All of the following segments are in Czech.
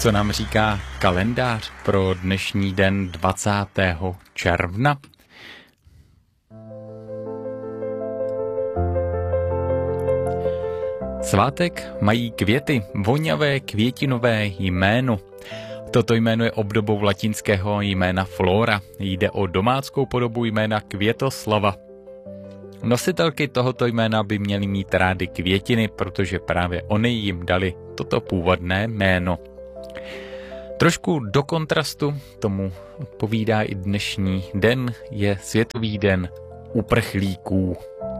Co nám říká kalendář pro dnešní den 20. června? Svátek mají květy, voňavé květinové jméno. Toto jméno je obdobou latinského jména Flora. Jde o domáckou podobu jména Květoslava. Nositelky tohoto jména by měly mít rády květiny, protože právě oni jim dali toto původné jméno. Trošku do kontrastu tomu odpovídá i dnešní den, je Světový den uprchlíků.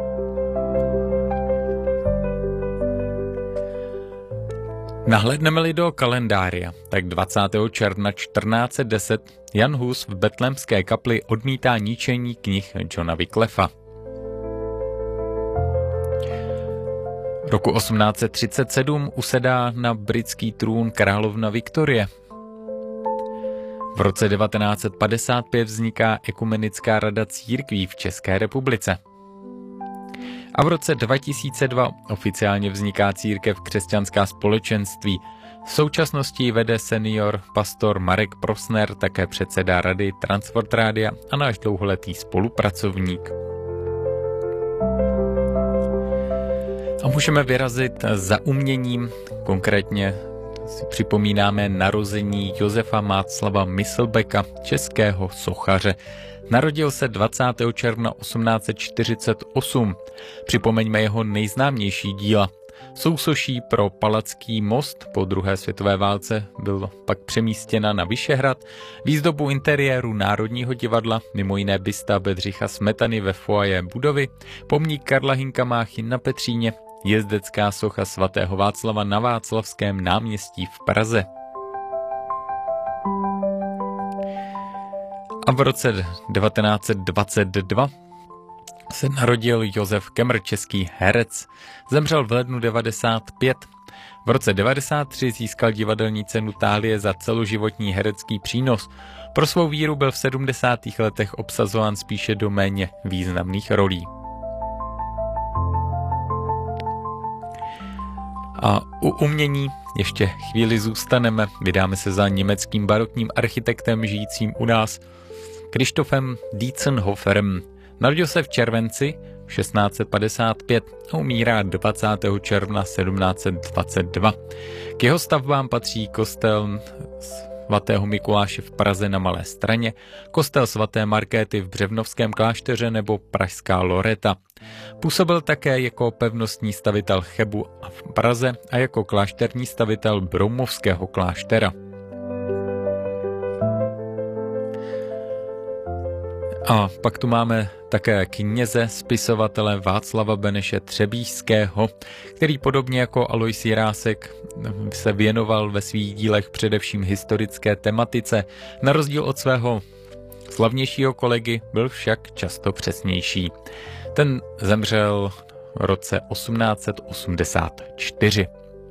Nahlédneme-li do kalendária, tak 20. června 1410 Jan Hus v Betlémské kapli odmítá ničení knih Johna Wyclefa. Roku 1837 usedá na britský trůn královna Viktorie. V roce 1955 vzniká Ekumenická rada církví v České republice. A v roce 2002 oficiálně vzniká církev Křesťanská společenství. V současnosti vede senior pastor Marek Prosner, také předseda rady Transworld Rádia a náš dlouholetý spolupracovník. A můžeme vyrazit za uměním, konkrétně si připomínáme narození Josefa Václava Myslbeka, českého sochaře. Narodil se 20. června 1848. Připomeňme jeho nejznámější díla. Sousoší pro Palacký most po druhé světové válce byl pak přemístěna na Vyšehrad. Výzdobu interiéru Národního divadla, mimo jiné bysta Bedřicha Smetany ve foaje budovy, pomník Karla Hynka Máchy na Petříně, jezdecká socha svatého Václava na Václavském náměstí v Praze. A v roce 1922 se narodil Josef Kemr, český herec. Zemřel v lednu 95. V roce 93 získal divadelní cenu Thálie za celoživotní herecký přínos. Pro svou víru byl v 70. letech obsazován spíše do méně významných rolí. A u umění ještě chvíli zůstaneme. Vydáme se za německým barokním architektem žijícím u nás, Christophem Dientzenhoferem. Narodil se v červenci 1655 a umírá 20. června 1722. K jeho stavbám patří kostel svatého Mikuláše v Praze na Malé Straně, kostel svaté Markéty v Břevnovském klášteře nebo pražská Loreta. Působil také jako pevnostní stavitel Chebu v Praze a jako klášterní stavitel Broumovského kláštera. A pak tu máme také kněze, spisovatele Václava Beneše Třebíčského, který podobně jako Alois Jirásek se věnoval ve svých dílech především historické tematice. Na rozdíl od svého slavnějšího kolegy byl však často přesnější. Ten zemřel v roce 1884.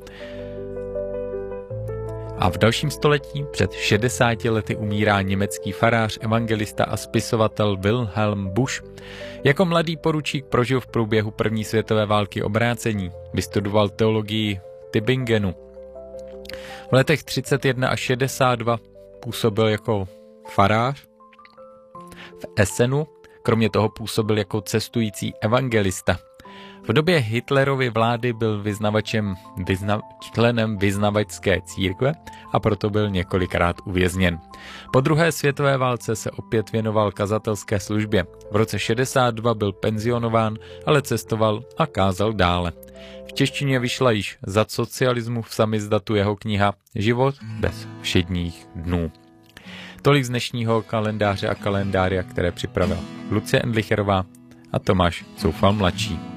A v dalším století před 60 lety umírá německý farář, evangelista a spisovatel Wilhelm Busch. Jako mladý poručík prožil v průběhu první světové války obrácení. Vystudoval teologii v Tübingenu. V letech 31 až 62 působil jako farář v Essenu, kromě toho působil jako cestující evangelista. V době Hitlerovy vlády byl členem vyznavačské církve a proto byl několikrát uvězněn. Po druhé světové válce se opět věnoval kazatelské službě. V roce 62 byl penzionován, ale cestoval a kázal dále. V češtině vyšla již za socialismu v samizdatu jeho kniha Život bez všedních dnů. Tolik z dnešního kalendáře a kalendária, které připravila Lucie Endlicherová a Tomáš Coufal mladší.